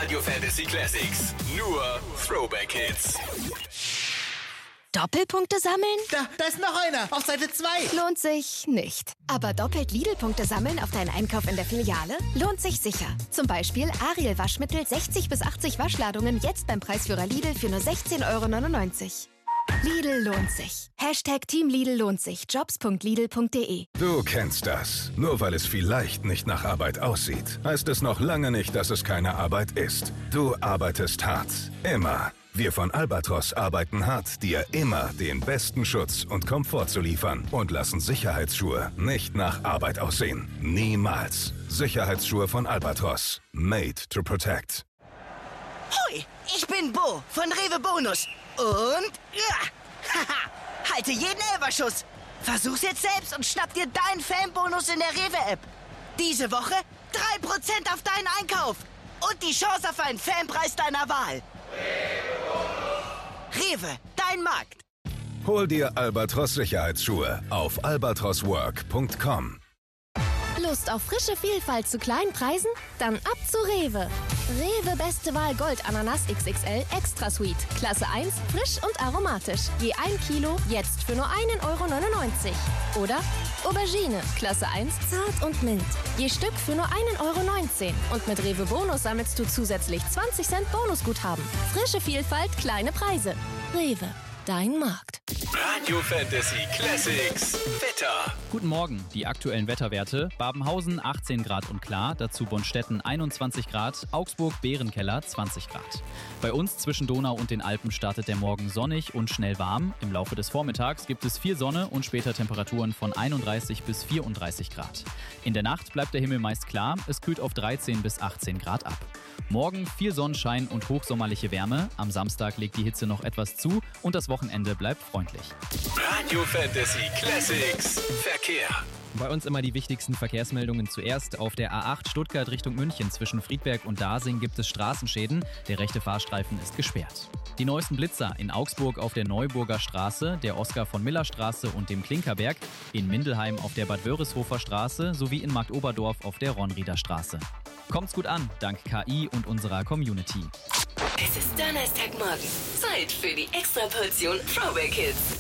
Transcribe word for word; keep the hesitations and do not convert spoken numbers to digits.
Radio Fantasy Classics. Nur Throwback Hits. Doppelpunkte sammeln? Da, da ist noch einer. Auf Seite zwei. Lohnt sich nicht. Aber doppelt Lidl-Punkte sammeln auf deinen Einkauf in der Filiale? Lohnt sich sicher. Zum Beispiel Ariel Waschmittel sechzig bis achtzig Waschladungen jetzt beim Preisführer Lidl für nur sechzehn Euro neunundneunzig. Lidl lohnt sich. Hashtag Team Lidl lohnt sich. Jobs punkt lidl punkt de. Du kennst das. Nur weil es vielleicht nicht nach Arbeit aussieht, heißt es noch lange nicht, dass es keine Arbeit ist. Du arbeitest hart. Immer. Wir von Albatros arbeiten hart, dir immer den besten Schutz und Komfort zu liefern und lassen Sicherheitsschuhe nicht nach Arbeit aussehen. Niemals. Sicherheitsschuhe von Albatros. Made to protect. Hoi, ich bin Bo von Rewe Bonus. Und ja, haha, halte jeden Elferschuss. Versuch's jetzt selbst und schnapp dir deinen Fanbonus in der Rewe-App. Diese Woche drei Prozent auf deinen Einkauf. Und die Chance auf einen Fanpreis deiner Wahl. Rewe, dein Markt. Hol dir Albatros Sicherheitsschuhe auf albatros work punkt com. Lust auf frische Vielfalt zu kleinen Preisen? Dann ab zu Rewe. Rewe Beste Wahl Gold Ananas X X L Extra Sweet. Klasse eins, frisch und aromatisch. Je ein Kilo, jetzt für nur einen Euro neunundneunzig. Oder Aubergine, Klasse eins, zart und mild. Je Stück für nur einen Euro neunzehn. Und mit Rewe Bonus sammelst du zusätzlich zwanzig Cent Bonusguthaben. Frische Vielfalt, kleine Preise. Rewe, dein Markt. Radio Fantasy Classics. Wetter. Guten Morgen, die aktuellen Wetterwerte. Babenhausen achtzehn Grad und klar, dazu Bonstetten einundzwanzig Grad, Augsburg-Bärenkeller zwanzig Grad. Bei uns zwischen Donau und den Alpen startet der Morgen sonnig und schnell warm. Im Laufe des Vormittags gibt es viel Sonne und später Temperaturen von einunddreißig bis vierunddreißig Grad. In der Nacht bleibt der Himmel meist klar, es kühlt auf dreizehn bis achtzehn Grad ab. Morgen viel Sonnenschein und hochsommerliche Wärme. Am Samstag legt die Hitze noch etwas zu und das Wochenende bleibt freundlich. Radio Fantasy Classics. Verkehr. Bei uns immer die wichtigsten Verkehrsmeldungen zuerst. Auf der A acht Stuttgart Richtung München zwischen Friedberg und Dasing gibt es Straßenschäden. Der rechte Fahrstreifen ist gesperrt. Die neuesten Blitzer in Augsburg auf der Neuburger Straße, der Oskar-von-Miller-Straße und dem Klinkerberg, in Mindelheim auf der Bad Wörishofer Straße sowie in Marktoberdorf auf der Ronrieder Straße. Kommt's gut an, dank K I und unserer Community. Es ist Donnerstagmorgen. Zeit für die Extraportion Throwback Hits.